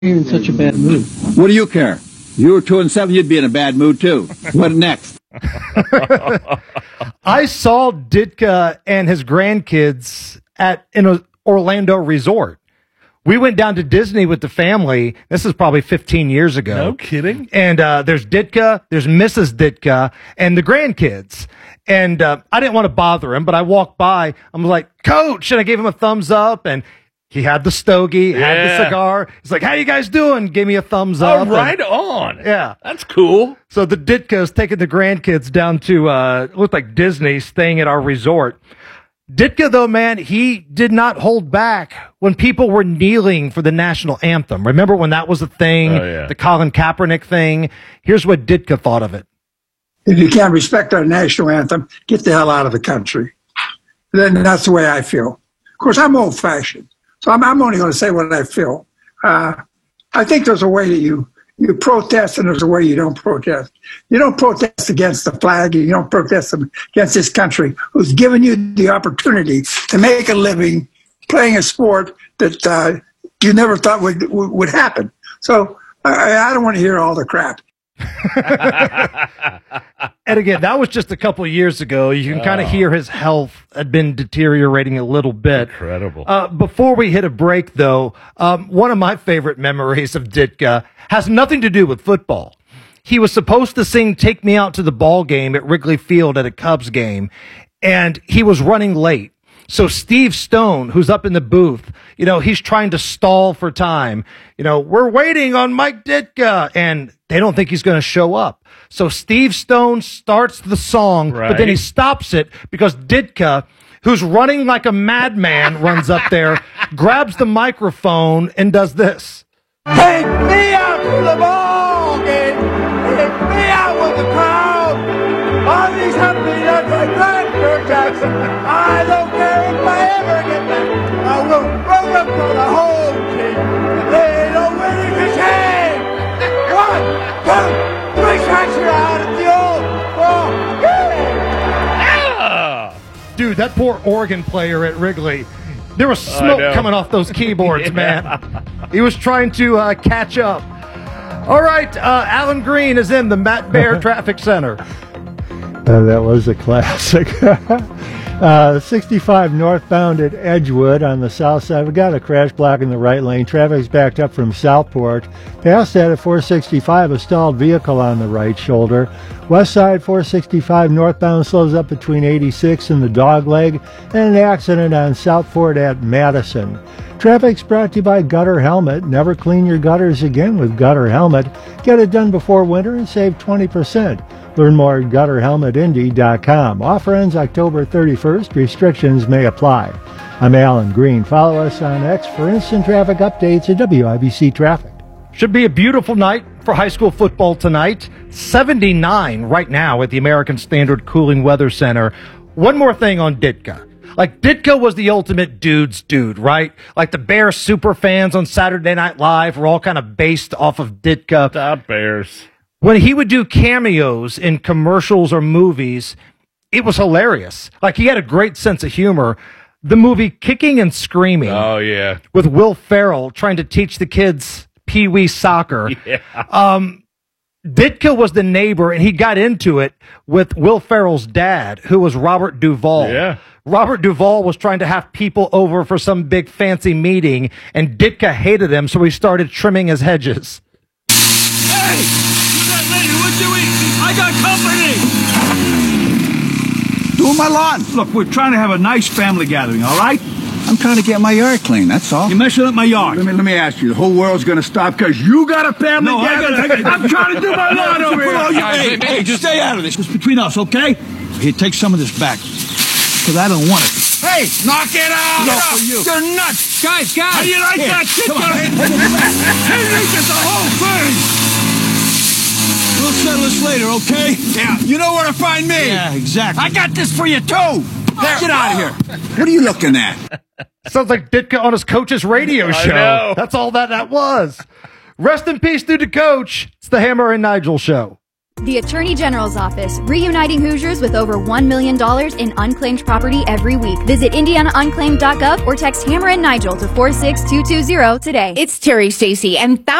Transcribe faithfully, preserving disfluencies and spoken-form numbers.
You're in such a bad mood. What do you care? You were two and seven, you'd be in a bad mood too. What next? I saw Ditka and his grandkids at an Orlando resort. We went down to Disney with the family. This is probably fifteen years ago. No kidding. And uh, there's Ditka, there's Missus Ditka, and the grandkids. And uh, I didn't want to bother him, but I walked by. I'm like, Coach, and I gave him a thumbs up, and he had the stogie, had Yeah. the cigar. He's like, how you guys doing? Gave me a thumbs Oh, up. right and, on. yeah. That's cool. So the Ditka's taking the grandkids down to, uh, it looked like Disney, staying at our resort. Ditka, though, man, he did not hold back when people were kneeling for the national anthem. Remember when that was a thing, Oh, yeah. the Colin Kaepernick thing? Here's what Ditka thought of it. If you can't respect our national anthem, get the hell out of the country. Then that's the way I feel. Of course, I'm old-fashioned, so I'm, I'm only going to say what I feel. Uh, I think there's a way that you, you protest and there's a way you don't protest. You don't protest against the flag. You don't protest against this country who's given you the opportunity to make a living playing a sport that uh, you never thought would, would happen. So I, I don't want to hear all the crap. And again, that was just a couple of years ago. You can kind of hear his health had been deteriorating a little bit. Incredible. Uh, before we hit a break, though, um, one of my favorite memories of Ditka has nothing to do with football. He was supposed to sing Take Me Out to the Ball Game at Wrigley Field at a Cubs game, and he was running late. So Steve Stone, who's up in the booth, you know, he's trying to stall for time. You know, we're waiting on Mike Ditka, and they don't think he's going to show up. So Steve Stone starts the song, Right. but then he stops it because Ditka, who's running like a madman, runs up there, grabs the microphone, and does this. Take me out to the ball game. Take me out with the crowd. All these happy nuts like Doctor Jackson. I don't care if I ever get back. I will run up for the whole team. If they don't win, it's a shame. One, two, three strikes you're out at the old ball game. Ah. Dude, that poor organ player at Wrigley. There was smoke know. coming off those keyboards, Yeah. man. He was trying to uh, catch up. All right, uh, Alan Green is in the Matt Bear Traffic Center. Uh, that was a classic. uh, sixty-five northbound at Edgewood on the south side. We got a crash block in the right lane. Traffic's backed up from Southport. Past that at four sixty-five, a stalled vehicle on the right shoulder. West side four sixty-five northbound slows up between eighty-six and the dog leg. And an accident on South Fort at Madison. Traffic's brought to you by Gutter Helmet. Never clean your gutters again with Gutter Helmet. Get it done before winter and save twenty percent. Learn more at gutter helmet indy dot com. Offer ends October thirty-first. Restrictions may apply. I'm Alan Green. Follow us on X for instant traffic updates at W I B C Traffic. Should be a beautiful night for high school football tonight. seventy-nine right now at the American Standard Cooling Weather Center. One more thing on Ditka. Like, Ditka was the ultimate dude's dude, right? Like, the Bears super fans on Saturday Night Live were all kind of based off of Ditka. The Bears. When he would do cameos in commercials or movies, it was hilarious. Like, he had a great sense of humor. The movie Kicking and Screaming Oh, yeah. with Will Ferrell trying to teach the kids pee-wee soccer. Yeah. Um, Ditka was the neighbor, and he got into it with Will Ferrell's dad, who was Robert Duvall. Yeah. Robert Duvall was trying to have people over for some big fancy meeting, and Ditka hated him, so he started trimming his hedges. Hey, you that lady, what you eat? I got company. Doing my lawn. Look, we're trying to have a nice family gathering, all right? I'm trying to get my yard clean, that's all. You're messing up my yard. Let me, let me ask you, the whole world's going to stop because you got a family No, I gathering? gotta, I gotta, I'm trying to do my lawn over here. Guys, Hey, hey, hey, just stay out of this. It's between us, okay? Here, take some of this back. Because I don't want it. Hey, knock it out! No, for you. You're nuts! Guys, guys! How do you like Here, that? Get come your on. head to the back! Hey, look at the whole thing! We'll settle this later, okay? Yeah, you know where to find me! Yeah, exactly. I got this for you, too! There, get out of here! What are you looking at? Sounds like Ditka on his coach's radio I show. know. That's all that that was. Rest in peace to the coach. It's the Hammer and Nigel show. The Attorney General's Office, reuniting Hoosiers with over one million dollars in unclaimed property every week. Visit indiana unclaimed dot gov or text Hammer and Nigel to four six two two zero today. It's Terry Stacy, and